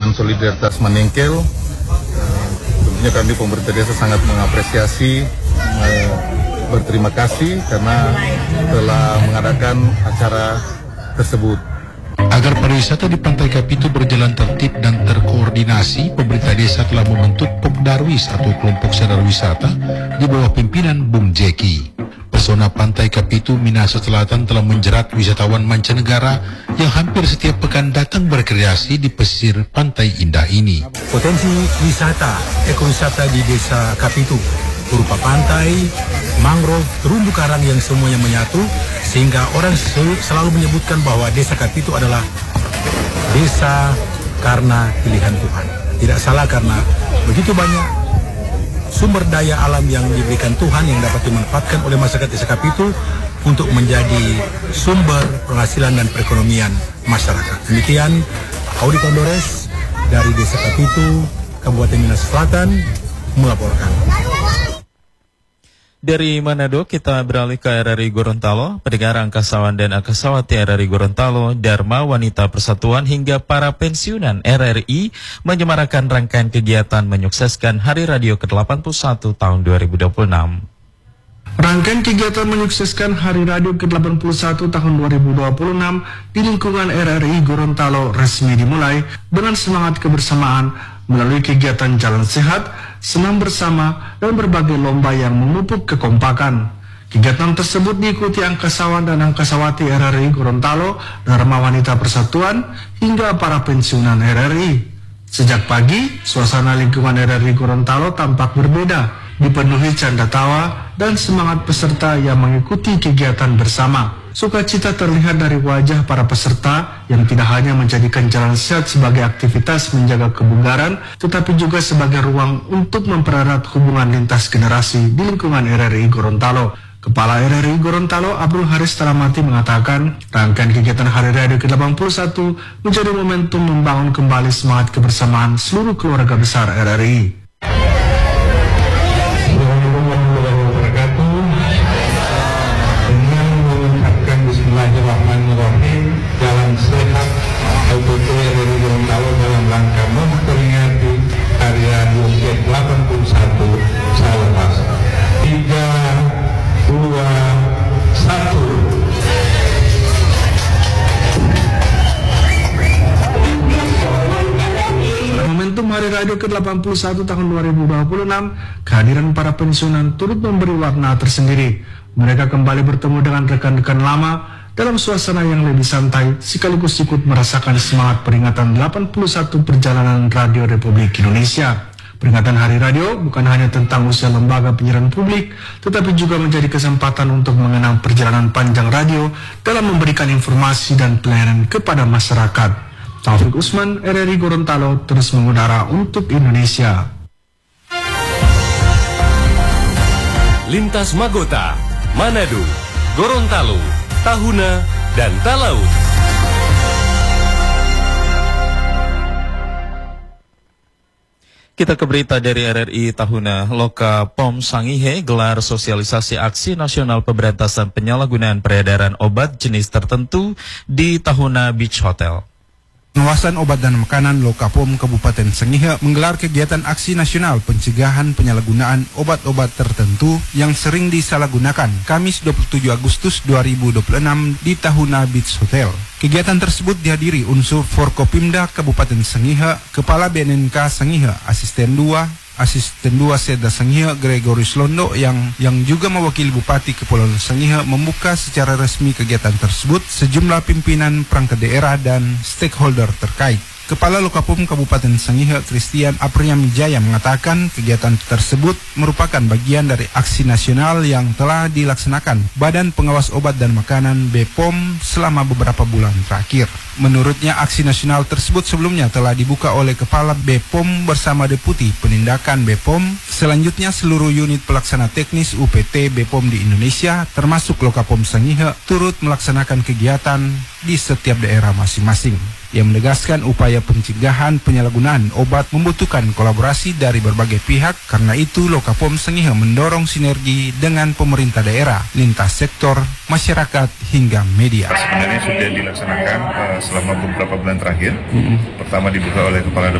Gerakan Solidaritas Manengkel. Tentunya kami pemerintah desa sangat mengapresiasi, berterima kasih karena telah mengadakan acara tersebut. Agar pariwisata di Pantai Kapitu berjalan tertib dan terkoordinasi, pemerintah desa telah membentuk Popdarwis atau kelompok sadar wisata di bawah pimpinan Bung Jeki. Pesona Pantai Kapitu Minahasa Selatan telah menjerat wisatawan mancanegara yang hampir setiap pekan datang berkreasi di pesisir pantai indah ini. Potensi wisata, ekowisata di desa Kapitu berupa pantai, mangrove, terumbu karang yang semuanya menyatu, sehingga orang selalu menyebutkan bahwa desa Kapitu adalah desa karena pilihan Tuhan. Tidak salah, karena begitu banyak sumber daya alam yang diberikan Tuhan yang dapat dimanfaatkan oleh masyarakat desa Kapitu untuk menjadi sumber penghasilan dan perekonomian masyarakat. Demikian Audi Kondores dari desa Kapitu, Kabupaten Minahasa Selatan melaporkan. Dari Manado kita beralih ke RRI Gorontalo. Pendengar angkasawan dan angkasawati RRI Gorontalo, Dharma Wanita Persatuan hingga para pensiunan RRI menyemarakan rangkaian kegiatan menyukseskan Hari Radio ke-81 tahun 2026. Rangkaian kegiatan menyukseskan Hari Radio ke-81 tahun 2026 di lingkungan RRI Gorontalo resmi dimulai dengan semangat kebersamaan melalui kegiatan jalan sehat, senam bersama, dan berbagai lomba yang memupuk kekompakan. Kegiatan tersebut diikuti angkasawan dan angkasawati RRI Gorontalo, Dharma Wanita Persatuan, hingga para pensiunan RRI. Sejak pagi, suasana lingkungan RRI Gorontalo tampak berbeda, dipenuhi canda tawa dan semangat peserta yang mengikuti kegiatan bersama. Sukacita terlihat dari wajah para peserta yang tidak hanya menjadikan jalan sehat sebagai aktivitas menjaga kebugaran, tetapi juga sebagai ruang untuk mempererat hubungan lintas generasi di lingkungan RRI Gorontalo. Kepala RRI Gorontalo, Abdul Haris Talamati, mengatakan rangkaian kegiatan Hari Radio ke-81 menjadi momentum membangun kembali semangat kebersamaan seluruh keluarga besar RRI. Bismillahirrahmanirrahim. Jalan sehat LPP RRI Gorontalo dalam rangka memperingati Hari Radio ke-81 Salepas 3, 2, 1. Momentum Hari Radio ke-81 tahun 2026, kehadiran para pensiunan turut memberi warna tersendiri. Mereka kembali bertemu dengan rekan-rekan lama dalam suasana yang lebih santai, sekaligus ikut merasakan semangat peringatan 81 perjalanan Radio Republik Indonesia. Peringatan Hari Radio bukan hanya tentang usia lembaga penyiaran publik, tetapi juga menjadi kesempatan untuk mengenang perjalanan panjang radio dalam memberikan informasi dan pelayanan kepada masyarakat. Taufik Usman, RRI Gorontalo, terus mengudara untuk Indonesia. Lintas Magota, Manado, Gorontalo, Tahuna, dan Talaut. Kita ke berita dari RRI Tahuna. Loka POM Sangihe gelar sosialisasi aksi nasional pemberantasan penyalahgunaan peredaran obat jenis tertentu di Tahuna Beach Hotel. Pengawasan obat dan makanan Lokapom Kabupaten Sangihe menggelar kegiatan aksi nasional pencegahan penyalahgunaan obat-obat tertentu yang sering disalahgunakan Kamis 27 Agustus 2026 di Tahuna Beach Hotel. Kegiatan tersebut dihadiri unsur Forkopimda Kabupaten Sangihe, Kepala BNNK Sangihe, Asisten 2 Seda Sangihe Gregorius Londo yang juga mewakili Bupati Kepulauan Sangihe membuka secara resmi kegiatan tersebut sejumlah pimpinan perangkat daerah dan stakeholder terkait. Kepala Lokapom Kabupaten Sangihe Christian Apriyamijaya mengatakan kegiatan tersebut merupakan bagian dari aksi nasional yang telah dilaksanakan Badan Pengawas Obat dan Makanan BPOM selama beberapa bulan terakhir. Menurutnya aksi nasional tersebut sebelumnya telah dibuka oleh Kepala BPOM bersama Deputi Penindakan BPOM. Selanjutnya seluruh unit pelaksana teknis UPT BPOM di Indonesia termasuk Lokapom Sangihe turut melaksanakan kegiatan di setiap daerah masing-masing. Ia menegaskan upaya pencegahan penyalahgunaan obat membutuhkan kolaborasi dari berbagai pihak, karena itu Lokapom Sangihe mendorong sinergi dengan pemerintah daerah, lintas sektor, masyarakat, hingga media. Sebenarnya sudah dilaksanakan selama beberapa bulan terakhir. Pertama dibuka oleh Kepala